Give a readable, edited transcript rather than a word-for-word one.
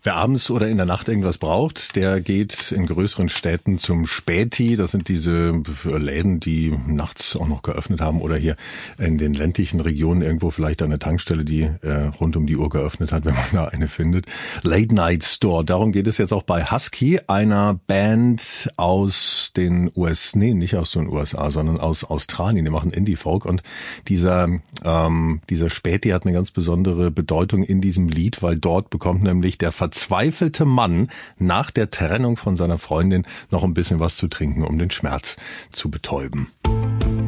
Wer abends oder in der Nacht irgendwas braucht, der geht in größeren Städten zum Späti. Das sind diese Läden, die nachts auch noch geöffnet haben, oder hier in den ländlichen Regionen irgendwo vielleicht eine Tankstelle, die rund um die Uhr geöffnet hat, wenn man da eine findet. Late Night Store. Darum geht es jetzt auch bei Husky, einer Band aus den nicht aus den USA, sondern aus Australien. Die machen Indie-Folk, und dieser Späti hat eine ganz besondere Bedeutung in diesem Lied, weil dort bekommt nämlich der verzweifelte Mann nach der Trennung von seiner Freundin noch ein bisschen was zu trinken, um den Schmerz zu betäuben.